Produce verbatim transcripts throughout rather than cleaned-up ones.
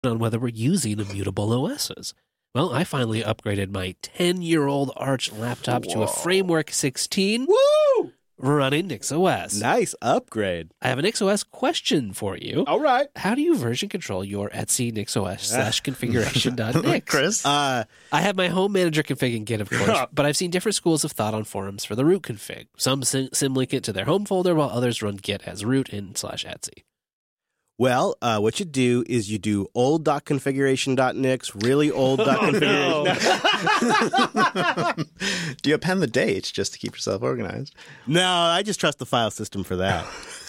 on whether we're using immutable O Ss. Well, I finally upgraded my ten-year-old Arch laptop Whoa. to a Framework sixteen. Woo! Running NixOS. Nice upgrade. I have an NixOS question for you. All right. How do you version control your Etsy NixOS slash configuration.nix? Chris? Uh, I have my home manager config in Git, of course, but I've seen different schools of thought on forums for the root config. Some sim- symlink it to their home folder, while others run Git as root in slash Etsy. Well, uh, what you do is you do old.configuration.nix, really old.configuration. Oh, no. Do you append the dates just to keep yourself organized? No, I just trust the file system for that.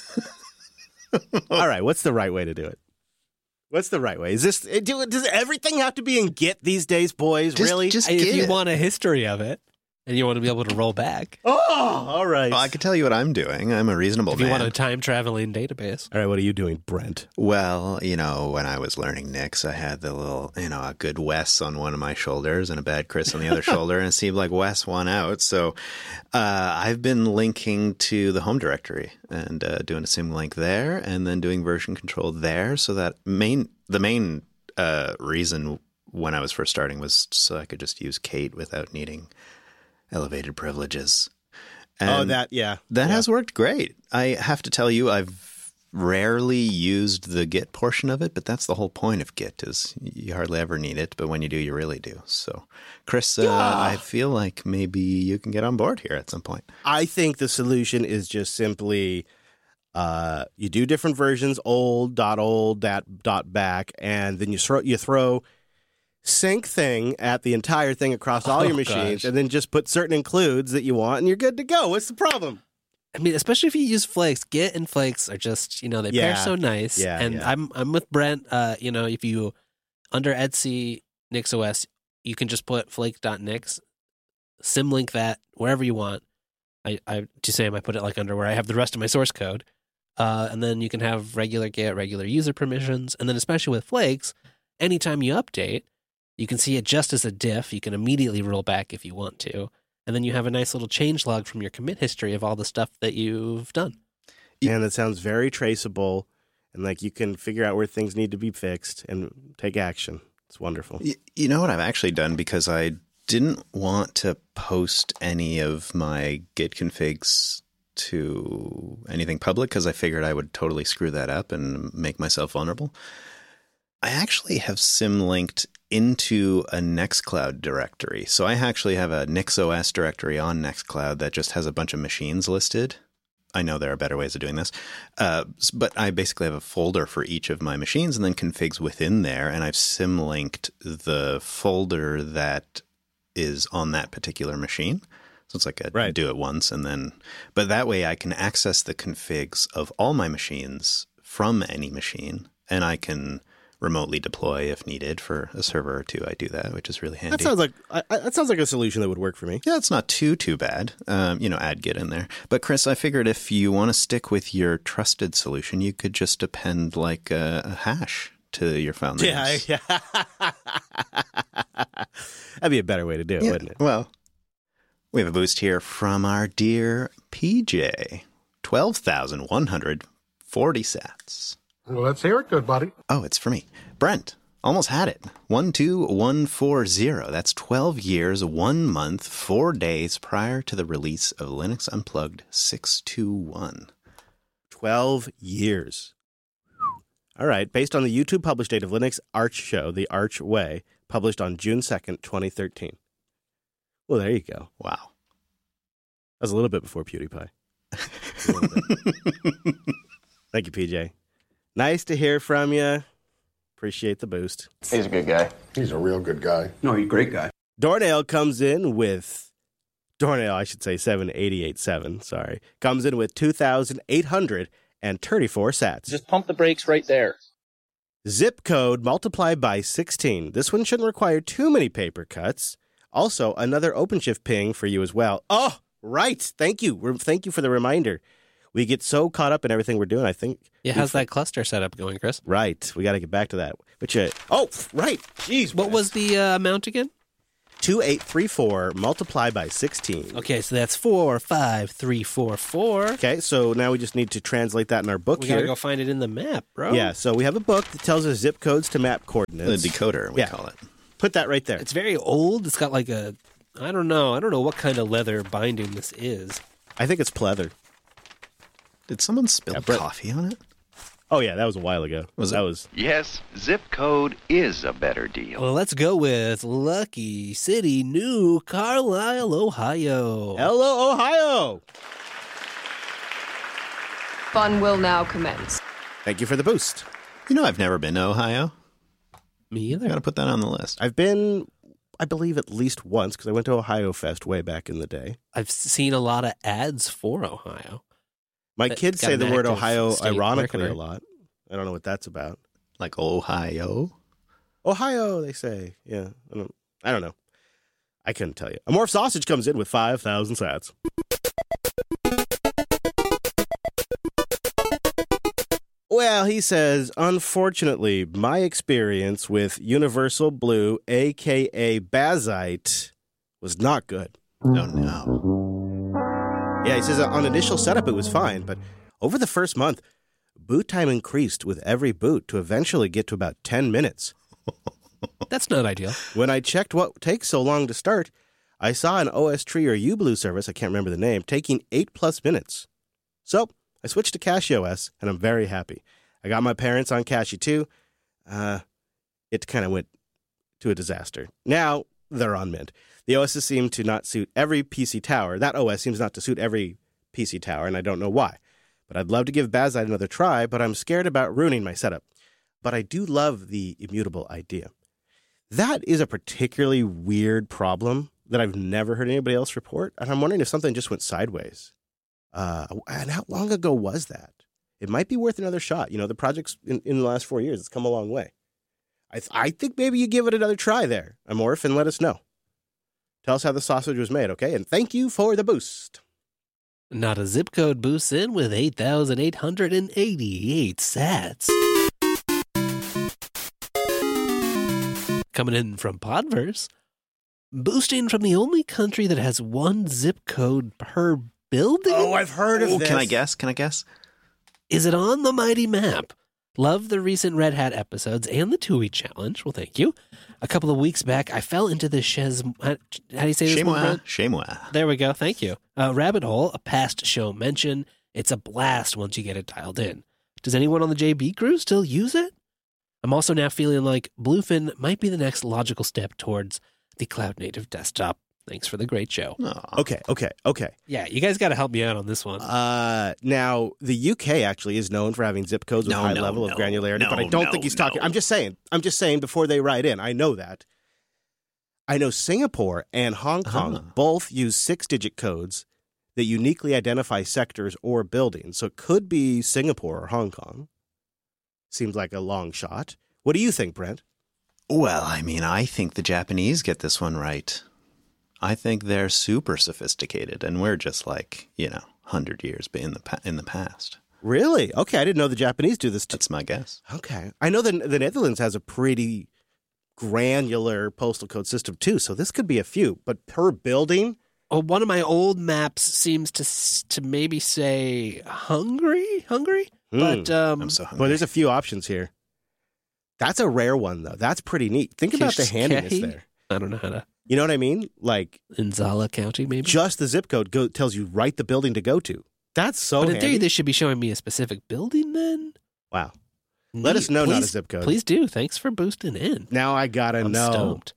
All right, what's the right way to do it? What's the right way? Is this do, does everything have to be in Git these days, boys? Just, really? Just if Git. you want a history of it and you want to be able to roll back. Oh, all right. Well, I can tell you what I'm doing. I'm a reasonable if you man. want a time-traveling database. All right, what are you doing, Brent? Well, you know, when I was learning Nix, I had the little, you know, a good Wes on one of my shoulders and a bad Chris on the other shoulder, and it seemed like Wes won out. So uh, I've been linking to the home directory and uh, doing a symlink there, and then doing version control there. So that main, the main uh, reason when I was first starting was so I could just use Kate without needing elevated privileges. And oh, that, yeah. That yeah. has worked great. I have to tell you, I've rarely used the Git portion of it, but that's the whole point of Git is you hardly ever need it, but when you do, you really do. So, Chris, uh, yeah. I feel like maybe you can get on board here at some point. I think the solution is just simply uh, you do different versions, old, dot old, that, dot back, and then you throw, you throw sync thing at the entire thing across all oh, your machines, gosh. and then just put certain includes that you want, and you're good to go. What's the problem? I mean, especially if you use Flakes, Git and Flakes are just, you know, they yeah. pair so nice. Yeah, and yeah. I'm I'm with Brent. Uh, you know, if you under Etsy NixOS, you can just put flake.nix, symlink that wherever you want. I I to say I put it like under where I have the rest of my source code, uh, and then you can have regular Git, regular user permissions, and then especially with Flakes, anytime you update, you can see it just as a diff. You can immediately roll back if you want to. And then you have a nice little change log from your commit history of all the stuff that you've done. And that sounds very traceable. And like you can figure out where things need to be fixed and take action. It's wonderful. You, you know what I've actually done because I didn't want to post any of my Git configs to anything public because I figured I would totally screw that up and make myself vulnerable. I actually have symlinked into a Nextcloud directory. So I actually have a NixOS directory on Nextcloud that just has a bunch of machines listed. I know there are better ways of doing this. Uh, but I basically have a folder for each of my machines and then configs within there. And I've symlinked the folder that is on that particular machine. So it's like a right. do it once and then, but that way I can access the configs of all my machines from any machine, and I can remotely deploy if needed for a server or two. I do that, which is really handy. That sounds like I, I, that sounds like a solution that would work for me. Yeah, it's not too too bad. Um, you know, add Git in there. But Chris, I figured if you want to stick with your trusted solution, you could just append like a, a hash to your file names. Yeah, yeah. That'd be a better way to do it, yeah. wouldn't it? Well, we have a boost here from our dear P J, twelve thousand one hundred forty sats. Well, let's hear it, good buddy. Oh, it's for me. Brent, almost had it. one two one four zero. That's twelve years, one month, four days prior to the release of Linux Unplugged six two one. twelve years. All right. Based on the YouTube published date of Linux Arch Show, The Arch Way, published on June second, twenty thirteen. Well, there you go. Wow. That was a little bit before PewDiePie. Thank you, P J. Nice to hear from you. Appreciate the boost. He's a good guy. He's a real good guy. No, he's a great guy. Dornail comes in with, Dornail, I should say seven eight eight seven, sorry, comes in with two thousand eight hundred thirty-four sats. Just pump the brakes right there. Zip code multiplied by sixteen. This one shouldn't require too many paper cuts. Also, another OpenShift ping for you as well. Oh, right. Thank you. Thank you for the reminder. We get so caught up in everything we're doing, I think. Yeah, how's that cluster setup going, Chris? Right. We got to get back to that. But you, oh, right. Jeez. What was the uh, amount again? two eight three four, multiply by sixteen. Okay, so that's four, five, three, four, four. Okay, so now we just need to translate that in our book We here. gotta go find it in the map, bro. Yeah, so we have a book that tells us zip codes to map The coordinates. decoder, we Yeah. call it. Put that right there. It's very old. It's got like a, I don't know. I don't know what kind of leather binding this is. I think it's pleather. Did someone spill Yeah, Brett- coffee on it? Oh, yeah, that was a while ago. Was that it? was Yes, zip code is a better deal. Well, let's go with Lucky City, New Carlisle, Ohio. Hello, Ohio! Fun will now commence. Thank you for the boost. You know, I've never been to Ohio. Me either. Got to put that on the list. I've been, I believe, at least once because I went to Ohio Fest way back in the day. I've seen a lot of ads for Ohio. My That kids got say an the word active Ohio state ironically marketer. a lot. I don't know what that's about. Like Ohio. Ohio, they say. Yeah, I don't, I don't know. I couldn't tell you. Amorph Sausage comes in with five thousand sats. Well, he says, unfortunately, my experience with Universal Blue, a k a. Bazite, was not good. Oh, no. Yeah, he says on initial setup it was fine, but over the first month, boot time increased with every boot to eventually get to about ten minutes. That's not ideal. When I checked what takes so long to start, I saw an O S Tree or U-Blue service, I can't remember the name, taking eight plus minutes. So I switched to CachyOS, and I'm very happy. I got my parents on Cachy too. Uh, it kind of went to a disaster. Now they're on Mint. The O Ss seem to not suit every P C tower. That O S seems not to suit every P C tower, and I don't know why. But I'd love to give Bazite another try, but I'm scared about ruining my setup. But I do love the immutable idea. That is a particularly weird problem that I've never heard anybody else report, and I'm wondering if something just went sideways. Uh, and how long ago was that? It might be worth another shot. You know, the project's in, in the last four years, it's come a long way. I, th- I think maybe you give it another try there, Amorph, and let us know. Tell us how the sausage was made, okay? And thank you for the boost. Not a zip code boosts in with eight thousand eight hundred eighty-eight sats. Coming in from Podverse. Boosting from the only country that has one zip code per building? Oh, I've heard of Oh, this. can I guess? Can I guess? Is it on the mighty map? Love the recent Red Hat episodes and the two-week challenge. Well, thank you. A couple of weeks back, I fell into the Chez... How, how do you say this one, Chamois. Brent? Chamois. There we go. Thank you. Uh, Rabbit Hole, a past show mention. It's a blast once you get it dialed in. Does anyone on the J B crew still use it? I'm also now feeling like Bluefin might be the next logical step towards the cloud-native desktop. Thanks for the great show. Oh. Okay, okay, okay. Yeah, you guys got to help me out on this one. Uh, now, the U K actually is known for having zip codes with No, high no, level no, of granularity, no, but I don't no, think he's talking. no. I'm just saying. I'm just saying before they write in. I know that. I know Singapore and Hong Kong Uh-huh. both use six-digit codes that uniquely identify sectors or buildings. So it could be Singapore or Hong Kong. Seems like a long shot. What do you think, Brent? Well, I mean, I think the Japanese get this one right. I think they're super sophisticated, and we're just like, you know, hundred years in the pa- in the past. Really? Okay, I didn't know the Japanese do this too. That's my guess. Okay. I know the, the Netherlands has a pretty granular postal code system too, so this could be a few. But per building? Oh, one of my old maps seems to s- to maybe say Hungary, Hungary, Hmm. but um, I'm so hungry. Well, there's a few options here. That's a rare one, though. That's pretty neat. Think about the handiness Kishkehi? there. I don't know how to. You know what I mean? Like, In Zala County, maybe. just the zip code go, tells you right the building to go to. That's so but in handy. theory, they should be showing me a specific building. Then Wow. Let Neat. us know, not a Please- zip code. Please do. Thanks for boosting in. Now I gotta I'm know. stoked.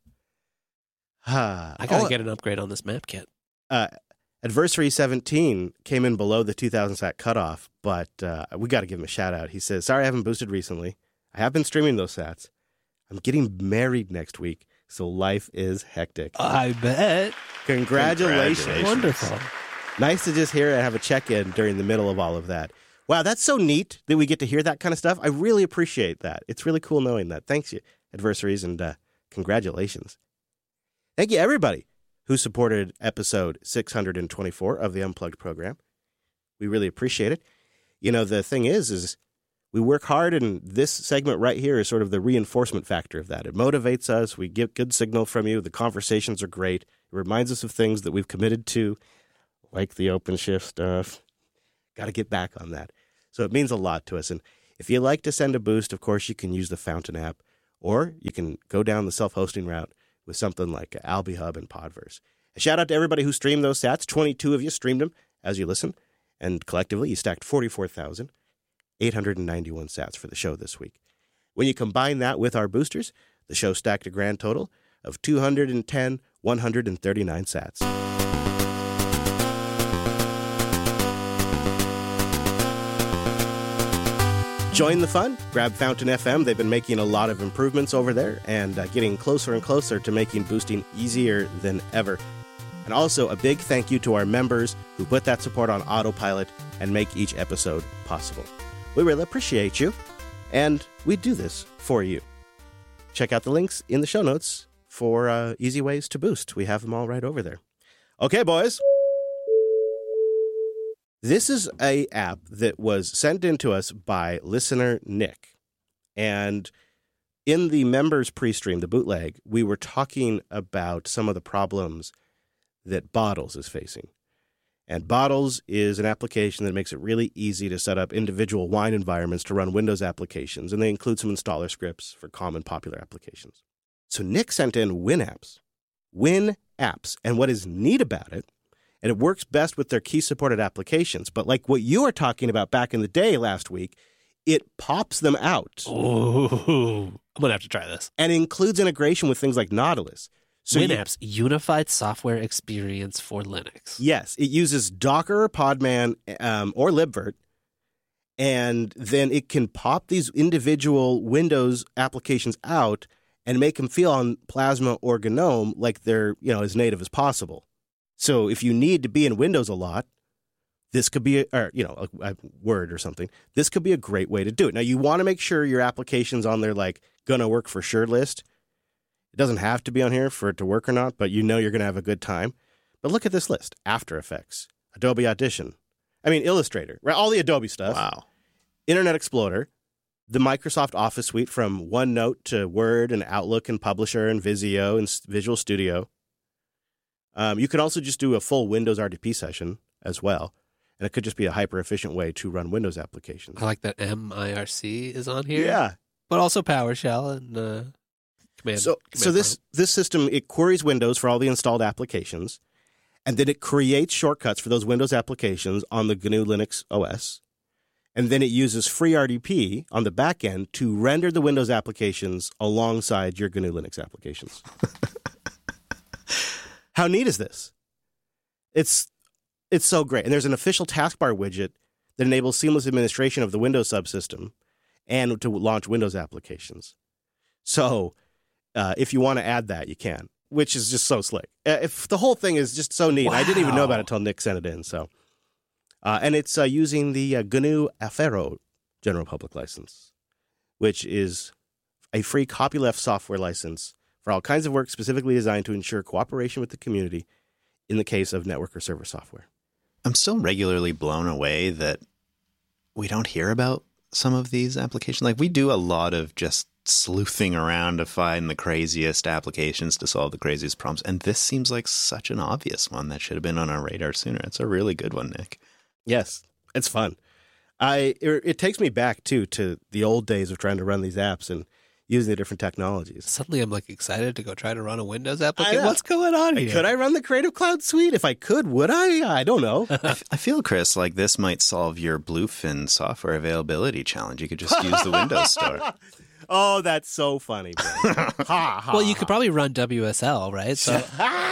Ah. I gotta Oh, get an upgrade on this map kit. uh, Adversary seventeen came in below the two thousand sat cutoff, but uh, we got to give him a shout out. He says, sorry I haven't boosted recently. I have been streaming those sats. I'm getting married next week, so life is hectic. I bet. Congratulations. Congratulations. Wonderful. Nice to just hear and have a check-in during the middle of all of that. Wow, that's so neat that we get to hear that kind of stuff. I really appreciate that. It's really cool knowing that. Thanks, you adversaries, and uh, congratulations. Thank you, everybody who supported episode six hundred twenty-four of the Unplugged program. We really appreciate it. You know, the thing is, is We work hard, and this segment right here is sort of the reinforcement factor of that. It motivates us. We get good signal from you. The conversations are great. It reminds us of things that we've committed to, like the OpenShift stuff. Got to get back on that. So it means a lot to us. And if you like to send a boost, of course, you can use the Fountain app, or you can go down the self-hosting route with something like AlbiHub and Podverse. A shout out to everybody who streamed those sats. twenty-two of you streamed them as you listen, and collectively you stacked forty-four thousand eight hundred ninety-one sats for the show this week. When you combine that with our boosters, the show stacked a grand total of two hundred ten thousand one hundred thirty-nine sats. Join the fun. Grab Fountain F M. They've been making a lot of improvements over there and uh, getting closer and closer to making boosting easier than ever. And also a big thank you to our members who put that support on autopilot and make each episode possible. We really appreciate you, and we do this for you. Check out the links in the show notes for uh, easy ways to boost. We have them all right over there. Okay, boys. This is a app that was sent in to us by listener Nick. And in the members pre-stream, the bootleg, we were talking about some of the problems that Bottles is facing. And Bottles is an application that makes it really easy to set up individual wine environments to run Windows applications, and they include some installer scripts for common popular applications. So Nick sent in WinApps. WinApps. And what is neat about it, and it works best with their key-supported applications, but like what you were talking about back in the day last week, it pops them out. Oh, I'm going to have to try this. And includes integration with things like Nautilus. So WinApps, you, unified software experience for Linux. Yes, it uses Docker or Podman um, or libvirt, and then it can pop these individual Windows applications out and make them feel on Plasma or GNOME like they're, you know, as native as possible. So if you need to be in Windows a lot, this could be, a, or, you know, a, a Word or something, this could be a great way to do it. Now, you want to make sure your application's on their, like, gonna work for sure list. It doesn't have to be on here for it to work or not, but you know you're going to have a good time. But look at this list. After Effects, Adobe Audition, I mean, Illustrator, right? All the Adobe stuff. Wow. Internet Explorer, the Microsoft Office suite from OneNote to Word and Outlook and Publisher and Visio and Visual Studio. Um, you can also just do a full Windows R D P session as well. And it could just be a hyper-efficient way to run Windows applications. I like that M I R C is on here. Yeah. But also PowerShell and uh, command. So, command so this, this system, it queries Windows for all the installed applications, and then it creates shortcuts for those Windows applications on the G N U Linux O S. And then it uses FreeRDP on the back end to render the Windows applications alongside your G N U Linux applications. How neat is this? It's it's so great. And there's an official taskbar widget that enables seamless administration of the Windows subsystem and to launch Windows applications. So uh, if you want to add that, you can, which is just so slick. Uh, if the whole thing is just so neat. Wow. I didn't even know about it until Nick sent it in. So, uh, and it's uh, using the uh, G N U Affero General Public License, which is a free copyleft software license for all kinds of work specifically designed to ensure cooperation with the community in the case of network or server software. I'm still regularly blown away that we don't hear about some of these applications. Like, we do a lot of just sleuthing around to find the craziest applications to solve the craziest problems. And this seems like such an obvious one that should have been on our radar sooner. It's a really good one, Nick. Yes, it's fun. I it, it takes me back, too, to the old days of trying to run these apps and using the different technologies. Suddenly I'm like excited to go try to run a Windows application. What's going on here? Could I run the Creative Cloud suite? If I could, would I? I don't know. I, f- I feel, Chris, like this might solve your Bluefin software availability challenge. You could just use the Windows Store. Oh, that's so funny. ha, ha, well, you could probably run W S L, right? So,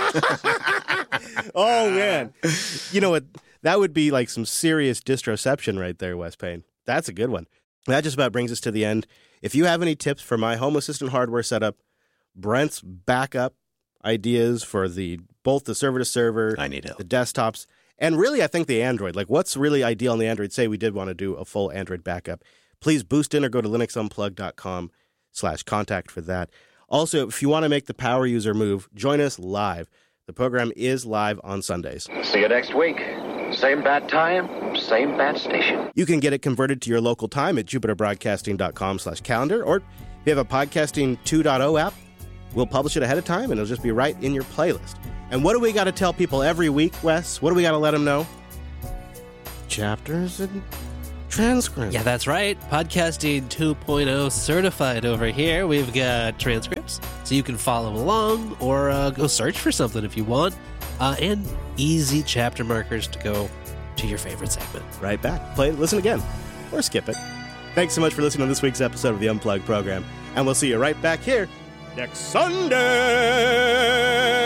oh, man. You know what? That would be like some serious distroception right there, Wes Payne. That's a good one. That just about brings us to the end. If you have any tips for my Home Assistant hardware setup, Brent's backup ideas for the both the server-to-server, I need help. the desktops, and really I think the Android, like what's really ideal on the Android, say we did want to do a full Android backup, please boost in or go to linuxunplug.com slash contact for that. Also, if you want to make the power user move, join us live. The program is live on Sundays. See you next week. Same bat time, same bat station. You can get it converted to your local time at jupiterbroadcasting.com slash calendar, or if you have a Podcasting two point oh app, we'll publish it ahead of time, and it'll just be right in your playlist. And what do we got to tell people every week, Wes? What do we got to let them know? Chapters and transcripts. Yeah, that's right. Podcasting two point oh certified over here. We've got transcripts, so you can follow along or uh, go search for something if you want, uh, and easy chapter markers to go to your favorite segment. Right back. Play it, listen again, or skip it. Thanks so much for listening to this week's episode of the Unplugged program, and we'll see you right back here next Sunday.